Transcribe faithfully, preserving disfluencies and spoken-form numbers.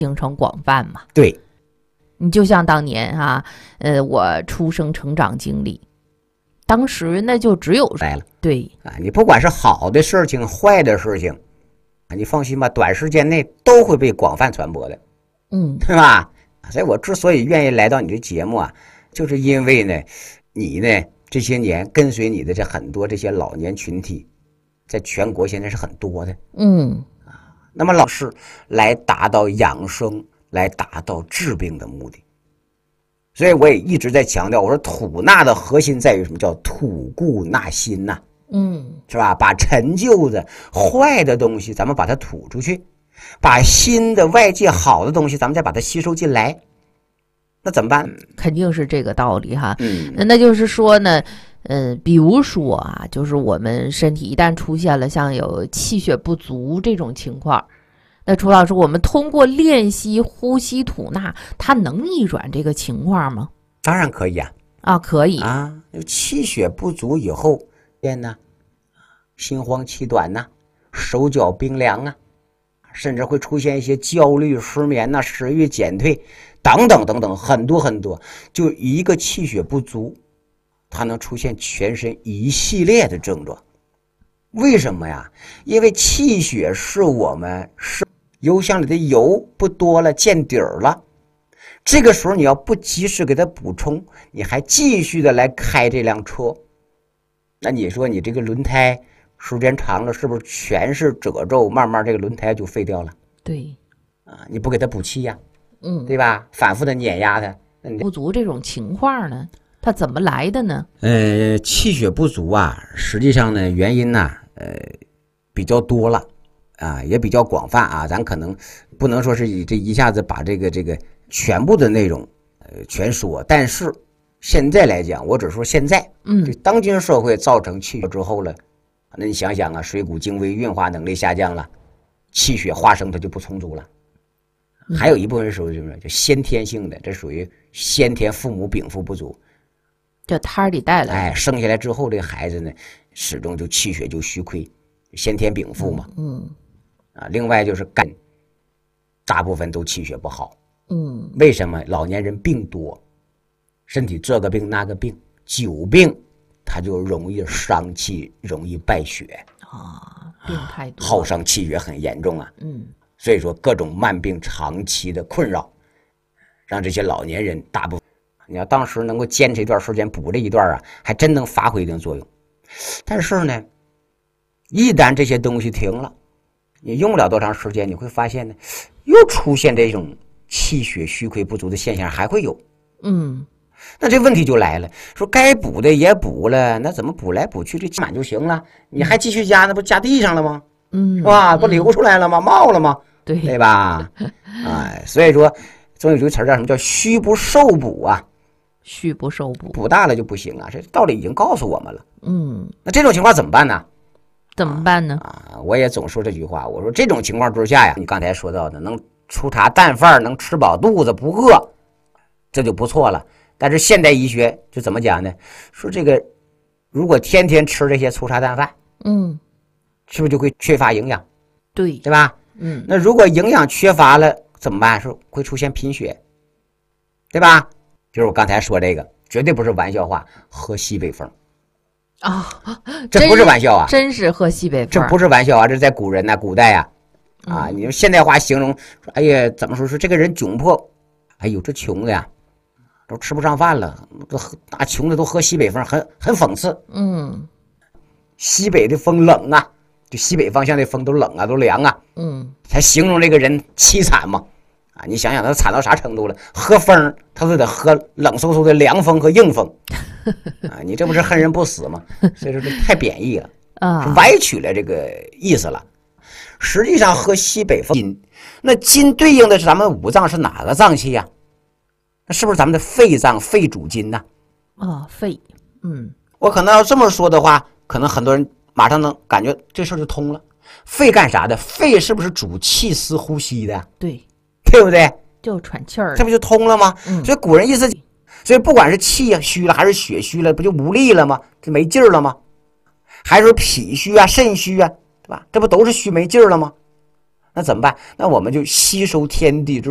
形成广泛嘛。 对， 你就像当年啊，呃，我出生成长经历，当时那就只有来了。 对啊，你不管是好的事情、坏的事情，啊，你放心吧，短时间内都会被广泛传播的， 嗯， 对吧？所以我之所以愿意来到你的节目啊，就是因为呢，你呢这些年跟随你的这很多这些老年群体，在全国现在是很多的， 嗯， 那么老师来达到养生，来达到治病的目的。所以我也一直在强调，我说吐纳的核心在于什么？叫吐故纳新呐、啊， 嗯， 是吧？把陈旧的、坏的东西，咱们把它吐出去，把新的、外界好的东西，咱们再把它吸收进来。那怎么办？ 肯定是这个道理哈。 嗯， 那就是说呢，呃，比如说啊，就是我们身体一旦出现了像有气血不足这种情况，那楚老师，我们通过练习呼吸吐纳，它能逆转这个情况吗？ 当然可以啊。 啊，可以啊，气血不足以后，变呢，心慌气短呐、啊，手脚冰凉啊，甚至会出现一些焦虑、失眠呐、啊、食欲减退等等等等，很多很多。就一个气血不足，它能出现全身一系列的症状。为什么呀？因为气血是我们是油箱里的油不多了，见底儿了。这个时候你要不及时给它补充，你还继续的来开这辆车，那你说你这个轮胎时间长了是不是全是褶皱，慢慢这个轮胎就废掉了？ 对啊，你不给它补气呀、啊， 嗯， 对吧？反复的碾压它， 不足这种情况呢，它怎么来的呢？ 呃，气血不足啊，实际上呢原因呢，呃，比较多了啊，也比较广泛啊，咱可能不能说是以这一下子把这个这个全部的内容呃全说，但是现在来讲，我只说现在， 嗯， 这当今社会造成气血之后了，那你想想啊，水谷精微，运化能力下降了，气血化生它就不充足了。还有一部分属于什么？就先天性的，这属于先天父母禀赋不足， 这胎里带来。 哎，生下来之后这个孩子呢，始终就气血就虚亏，先天禀赋嘛。 嗯， 啊，另外就是肝，大部分都气血不好。 嗯， 为什么？老年人病多，身体这个病那个病，久病，他就容易伤气，容易败血啊，病太多， 耗伤气血很严重啊。 嗯。 所以说各种慢病长期的困扰，让这些老年人大部分，你要当时能够坚持一段时间补这一段啊，还真能发挥一定作用。但是呢，一旦这些东西停了，你用不了多长时间，你会发现呢，又出现这种气血虚亏不足的现象，还会有。 嗯， 那这问题就来了，说该补的也补了，那怎么补来补去这满就行了？你还继续加，那不加地上了吗？ 嗯， 是吧？不流出来了吗？嗯、冒了吗？ 对对吧？哎，所以说总有一个词叫什么叫虚不受补啊， 虚不受补， 补大了就不行啊，这道理已经告诉我们了。 嗯， 那这种情况怎么办呢？ 怎么办呢？ 啊，我也总说这句话，我说这种情况之下呀，你刚才说到的，能粗茶淡饭，能吃饱肚子不饿，这就不错了。但是现代医学就怎么讲呢？说这个如果天天吃这些粗茶淡饭， 嗯， 是不是就会缺乏营养？ 对， 对吧？ 嗯， 那如果营养缺乏了怎么办？是会出现贫血，对吧？就是我刚才说这个，绝对不是玩笑话。喝西北风啊， 这不是玩笑啊， 真是喝西北风， 这不是玩笑啊，这在古人呐、啊，古代啊，啊，你用现代话形容，说哎呀，怎么说？说这个人窘迫，哎呦，这穷的呀，都吃不上饭了，都那穷的都喝西北风，很很讽刺。 嗯， 西北的风冷啊。就西北方向的风都冷啊，都凉啊， 嗯， 才形容这个人凄惨嘛，啊，你想想他惨到啥程度了？喝风他都得喝冷飕飕的凉风和硬风，啊，你这不是恨人不死吗？所以说这太贬义了啊，歪曲了这个意思了。实际上喝西北风金，那金对应的是咱们五脏是哪个脏器呀、啊？那是不是咱们的肺脏？肺主金呢、 啊？啊，肺，嗯， 我可能要这么说的话，可能很多人马上能感觉这事就通了。肺干啥的？肺是不是主气司呼吸的？ 对， 对不对？ 就喘气儿， 这不就通了吗？ 嗯， 所以古人意思，所以不管是气虚了还是血虚了，不就无力了吗？这没劲儿了吗？还是脾虚啊、肾虚啊，对吧？这不都是虚没劲儿了吗？那怎么办？那我们就吸收天地之